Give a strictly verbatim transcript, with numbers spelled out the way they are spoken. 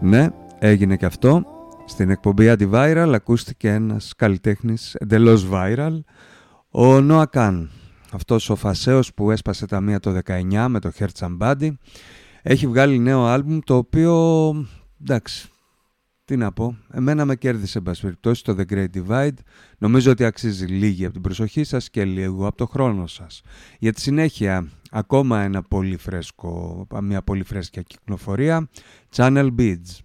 Ναι, έγινε και αυτό. Στην εκπομπή Antiviral ακούστηκε ένας καλλιτέχνης εντελώς viral, ο Noah Kahan. Αυτός ο φασέος που έσπασε τα μία το δεκαεννιά με το Hurt Somebody έχει βγάλει νέο άλμπουμ, το οποίο, εντάξει, τι να πω, εμένα με κέρδισε εν πάση περιπτώσει το The Great Divide. Νομίζω ότι αξίζει λίγη από την προσοχή σας και λίγο από το χρόνο σας. Για τη συνέχεια, ακόμα ένα πολύ φρέσκο, μια πολύ φρέσκια κυκλοφορία, Channel Beats.